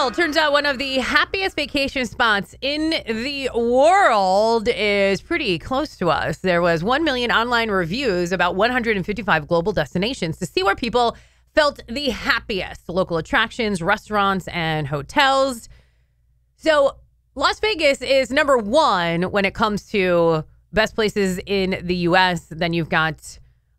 Well, turns out one of the happiest vacation spots in the world is pretty close to us. There was 1 million online reviews about 155 global destinations to see where people felt the happiest. Local attractions, restaurants, and hotels. So Las Vegas is number one when it comes to best places in the U.S. Then you've got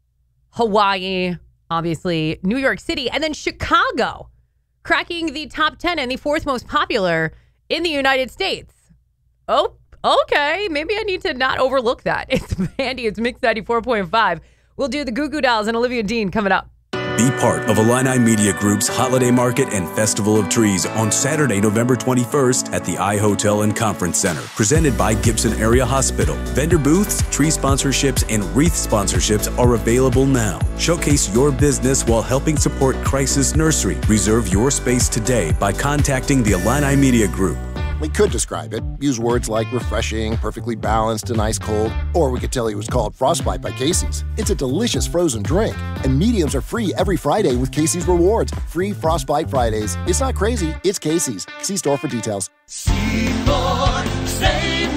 Hawaii, obviously, New York City, and then Chicago, cracking the top 10 and the fourth most popular in the United States. Oh, okay. Maybe I need to not overlook that. It's Andy. It's Mix 94.5. We'll do the Goo Goo Dolls and Olivia Dean coming up. Be part of Illini Media Group's Holiday Market and Festival of Trees on Saturday, November 21st at the iHotel and Conference Center, presented by Gibson Area Hospital. Vendor booths, tree sponsorships, and wreath sponsorships are available now. Showcase your business while helping support Crisis Nursery. Reserve your space today by contacting the Illini Media Group. We could describe it, use words like refreshing, perfectly balanced, and ice cold, or we could tell you it was called Frostbite by Casey's. It's a delicious frozen drink, and mediums are free every Friday with Casey's Rewards. Free Frostbite Fridays. It's not crazy, it's Casey's. See store for details. See more, save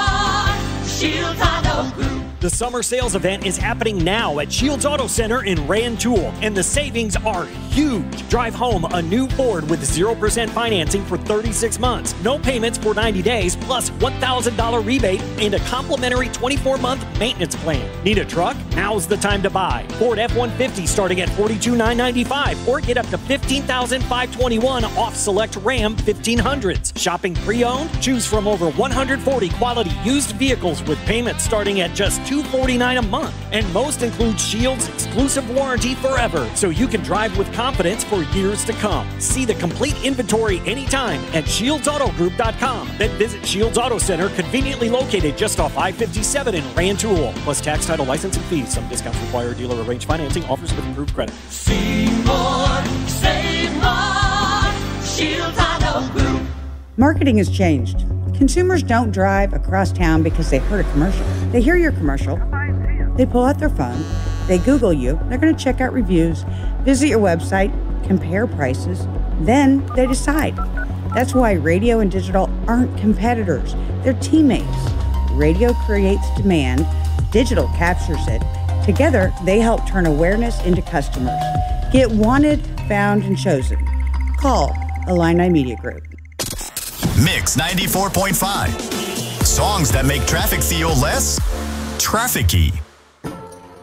more, Shields Auto Group. The summer sales event is happening now at Shields Auto Center in Rantoul, and the savings are huge. Drive home a new Ford with 0% financing for 36 months, no payments for 90 days, plus $1,000 rebate and a complimentary 24-month maintenance plan. Need a truck? Now's the time to buy. Ford F-150 starting at $42,995, or get up to $15,521 off select Ram 1500s. Shopping pre-owned? Choose from over 140 quality used vehicles with payments starting at just $249 a month. And most include Shields' exclusive warranty forever, so you can drive with confidence for years to come. See the complete inventory anytime at ShieldsAutoGroup.com. Then visit Shields Auto Center, conveniently located just off I-57 in Rantoul. Plus tax, title, license, and fees. Some discounts require dealer arranged financing. Offers with improved credit. See more, save more, Shields Auto Group. Marketing has changed. Consumers don't drive across town because they heard a commercial. They hear your commercial, they pull out their phone, they Google you, they're going to check out reviews, visit your website, compare prices, then they decide. That's why radio and digital aren't competitors, they're teammates. Radio creates demand, digital captures it. Together, they help turn awareness into customers. Get wanted, found, and chosen. Call Illini Media Group. Mix 94.5. Songs that make traffic feel less trafficky.